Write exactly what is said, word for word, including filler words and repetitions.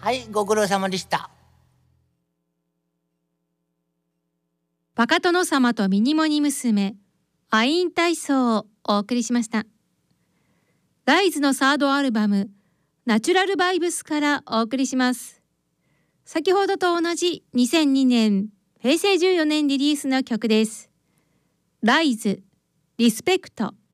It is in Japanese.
はい、ご苦労様でした。 バカ殿様とミニモニ娘アイン体操をお送りしました。ライズのサードアルバムナチュラルバイブスからお送りします。先ほどと同じにせんにねんへいせいじゅうよねんリリースの曲です。ライズリスペクト。